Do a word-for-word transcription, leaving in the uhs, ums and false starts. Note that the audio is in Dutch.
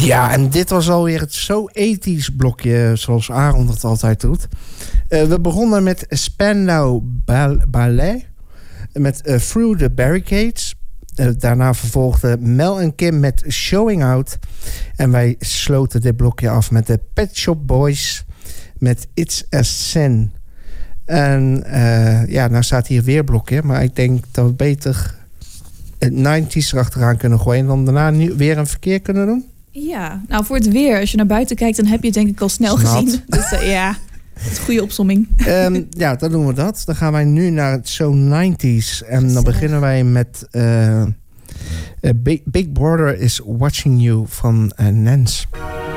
Ja, en dit was alweer het zo ethisch blokje, zoals Aaron dat altijd doet. Uh, we begonnen met Spandau Ballet, met uh, Through the Barricades. Uh, daarna volgde Mel en Kim met Showing Out. En wij sloten dit blokje af met de Pet Shop Boys met It's a Sin. En uh, ja, nou staat hier weer blokje, maar ik denk dat we beter het negentig's erachteraan kunnen gooien en dan daarna nu weer een verkeer kunnen doen. Ja, nou voor het weer, als je naar buiten kijkt, dan heb je het denk ik al snel Snat. gezien. Dus uh, ja, dat is een goede opsomming. Um, ja, dan doen we dat. Dan gaan wij nu naar het So nineties. En dan beginnen wij met uh, uh, Big, Big Brother is Watching You van uh, Nance.